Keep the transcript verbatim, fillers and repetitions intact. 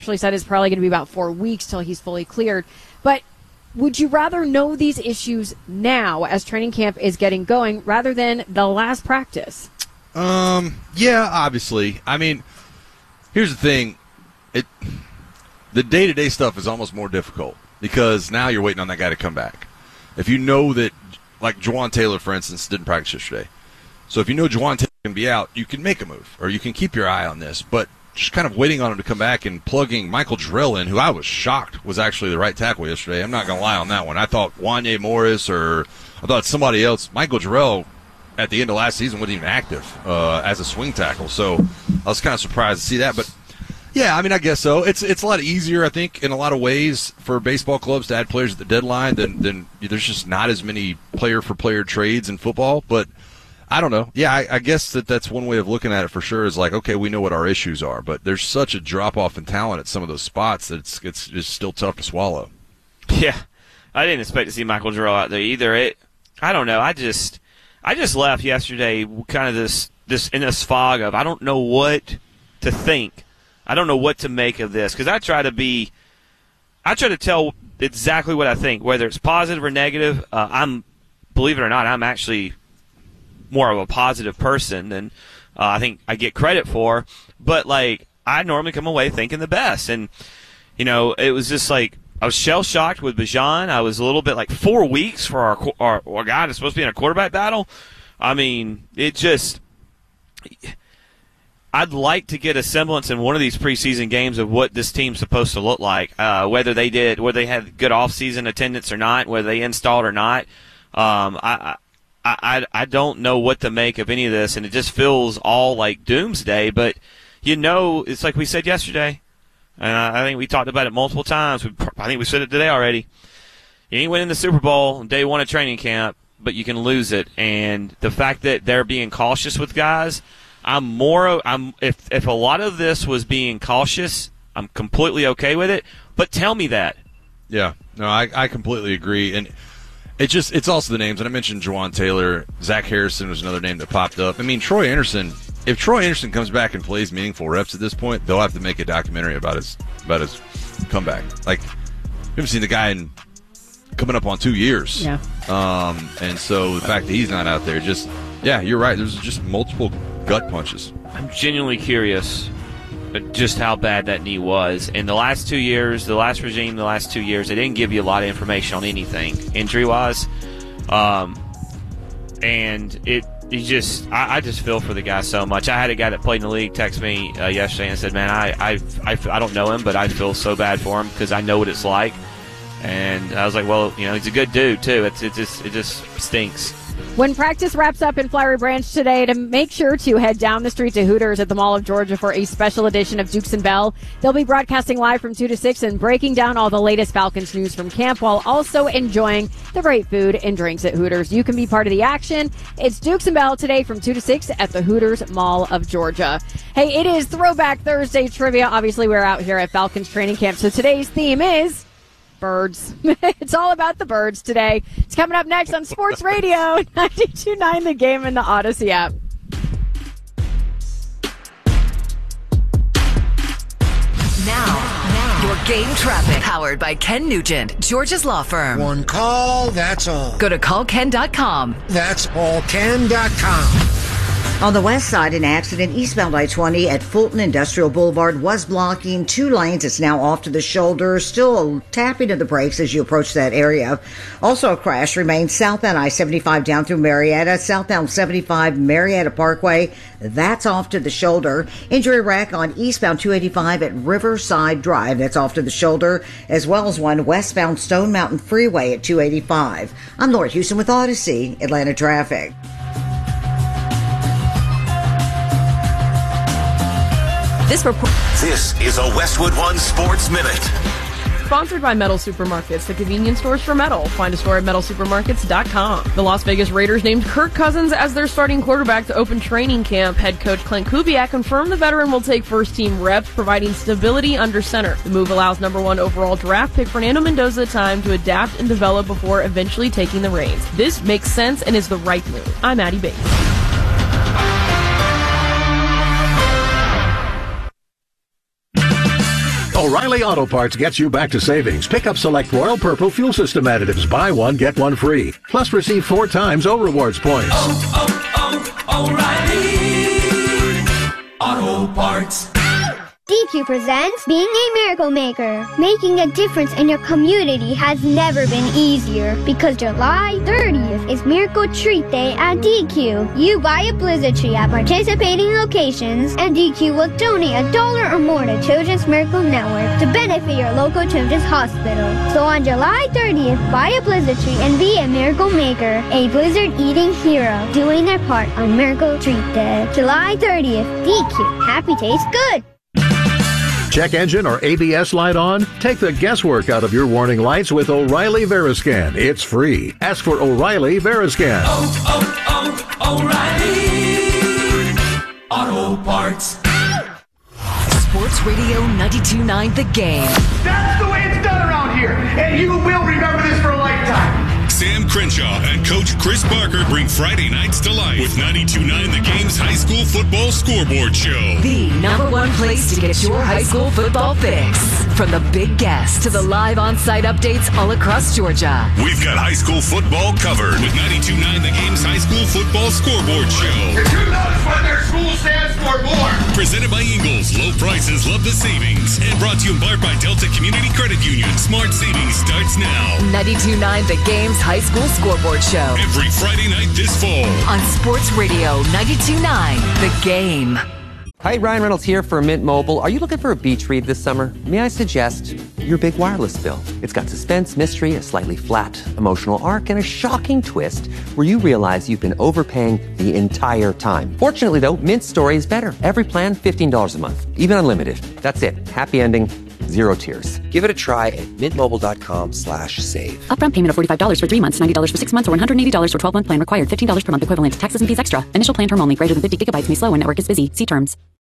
actually said it's probably going to be about four weeks till he's fully cleared. But would you rather know these issues now as training camp is getting going rather than the last practice? Um, yeah, obviously. I mean, here's the thing. It the day-to-day stuff is almost more difficult because now you're waiting on that guy to come back. If you know that, like Juwan Taylor, for instance, didn't practice yesterday. So if you know Juwan Taylor can be out, you can make a move or you can keep your eye on this. But just kind of waiting on him to come back and plugging Michael Jarrell in, who I was shocked was actually the right tackle yesterday. I'm not going to lie on that one. I thought Wanye Morris or I thought somebody else. Michael Jarrell at the end of last season wasn't even active uh, as a swing tackle. So I was kind of surprised to see that. But, yeah, I mean, I guess so. It's it's a lot easier, I think, in a lot of ways for baseball clubs to add players at the deadline than, than there's just not as many player-for-player trades in football. But I don't know. Yeah, I, I guess that that's one way of looking at it for sure is like, okay, we know what our issues are. But there's such a drop-off in talent at some of those spots that it's, it's just still tough to swallow. Yeah, I didn't expect to see Michael Jarrell out there either. It, I don't know. I just I just left yesterday kind of this, this in this fog of I don't know what to think. I don't know what to make of this because I try to be – I try to tell exactly what I think, whether it's positive or negative. Uh, I'm – believe it or not, I'm actually more of a positive person than uh, I think I get credit for. But, like, I normally come away thinking the best. And, you know, it was just like I was shell-shocked with Bijan. I was a little bit like four weeks for our, our, our guy that's supposed to be in a quarterback battle. I mean, it just – I'd like to get a semblance in one of these preseason games of what this team's supposed to look like, uh, whether they did, whether they had good off-season attendance or not, whether they installed or not. Um, I, I, I, I don't know what to make of any of this, and it just feels all like doomsday. But you know, it's like we said yesterday, and I think we talked about it multiple times. We, I think we said it today already. You ain't winning the Super Bowl on day one of training camp, but you can lose it. And the fact that they're being cautious with guys. I'm more. I'm if if a lot of this was being cautious, I'm completely okay with it. But tell me that. Yeah, no, I I completely agree, and it's just it's also the names. And I mentioned Juwan Taylor, Zach Harrison was another name that popped up. I mean, Troy Anderson. If Troy Anderson comes back and plays meaningful reps at this point, they'll have to make a documentary about his about his comeback. Like we haven't seen the guy in coming up on two years. Yeah. Um, and so the fact that he's not out there, just yeah, you're right. There's just multiple gut punches. I'm genuinely curious just how bad that knee was. In the last two years, the last regime, the last two years, they didn't give you a lot of information on anything injury-wise. Um, and it, you just, I, I just feel for the guy so much. I had a guy that played in the league text me uh, yesterday and said, man, I, I, I, I don't know him, but I feel so bad for him because I know what it's like. And I was like, well, you know, he's a good dude, too. It's, it just, it just stinks. When practice wraps up in Flowery Branch today, to make sure to head down the street to Hooters at the Mall of Georgia for a special edition of Dukes and Bell. They'll be broadcasting live from two to six and breaking down all the latest Falcons news from camp while also enjoying the great food and drinks at Hooters. You can be part of the action. It's Dukes and Bell today from two to six at the Hooters Mall of Georgia. Hey, it is Throwback Thursday trivia. Obviously, we're out here at Falcons training camp, so today's theme is birds. It's all about the birds today. It's coming up next on Sports Radio ninety-two point nine The Game and the Odyssey app. Now, now, your game traffic powered by Ken Nugent, Georgia's law firm. One call, that's all. Go to call ken dot com. That's all ken dot com. On the west side, an accident eastbound I twenty at Fulton Industrial Boulevard was blocking two lanes. It's now off to the shoulder. Still tapping of the brakes as you approach that area. Also a crash remains southbound I seventy-five down through Marietta. Southbound seventy-five Marietta Parkway. That's off to the shoulder. Injury rack on eastbound two eighty-five at Riverside Drive. That's off to the shoulder. As well as one westbound Stone Mountain Freeway at two eighty-five. I'm Laura Houston with Odyssey, Atlanta Traffic. This report. This is a Westwood One Sports Minute. Sponsored by Metal Supermarkets, the convenience stores for metal. Find a store at metal supermarkets dot com. The Las Vegas Raiders named Kirk Cousins as their starting quarterback to open training camp. Head coach Clint Kubiak confirmed the veteran will take first-team reps, providing stability under center. The move allows number one overall draft pick Fernando Mendoza time to adapt and develop before eventually taking the reins. This makes sense and is the right move. I'm Addie Bates. O'Reilly Auto Parts gets you back to savings. Pick up select Royal Purple fuel system additives. Buy one, get one free. Plus receive four times O Rewards points. Oh, oh, oh, O'Reilly Auto Parts. D Q presents Being a Miracle Maker. Making a difference in your community has never been easier because July thirtieth is Miracle Treat Day at D Q. You buy a Blizzard tree at participating locations and D Q will donate a dollar or more to Children's Miracle Network to benefit your local children's hospital. So on July thirtieth, buy a Blizzard tree and be a Miracle Maker, a Blizzard eating hero, doing their part on Miracle Treat Day. July thirtieth, D Q. Happy tastes good. Check engine or A B S light on? Take the guesswork out of your warning lights with O'Reilly Veriscan. It's free. Ask for O'Reilly Veriscan. Oh, oh, oh, O'Reilly Auto Parts. Sports Radio ninety-two point nine The Game. That's the way it's done around here, and you will remember this for a lifetime. Sam Crenshaw and Coach Chris Barker bring Friday nights to life with ninety-two point nine The Game's high school football scoreboard show. The number one place to get your high school football fix. From the big guests to the live on-site updates all across Georgia. We've got high school football covered with ninety-two point nine The Game's high school football scoreboard show. Did you notice what their school stands for more? Presented by Ingles. Low prices, love the savings. And brought to you in part by Delta Community Credit Union. Smart savings starts now. ninety-two point nine The Game's high school scoreboard show. Every Friday night this fall. On Sports Radio ninety-two point nine The Game. Hi, Ryan Reynolds here for Mint Mobile. Are you looking for a beach read this summer? May I suggest your big wireless bill? It's got suspense, mystery, a slightly flat emotional arc, and a shocking twist where you realize you've been overpaying the entire time. Fortunately, though, Mint's story is better. Every plan, fifteen dollars a month, even unlimited. That's it. Happy ending. Zero tears. Give it a try at mintmobile.com slash save. Upfront payment of forty-five dollars for three months, ninety dollars for six months, or one hundred eighty dollars for twelve-month plan required. fifteen dollars per month equivalent. Taxes and fees extra. Initial plan term only. Greater than fifty gigabytes may slow when network is busy. See terms.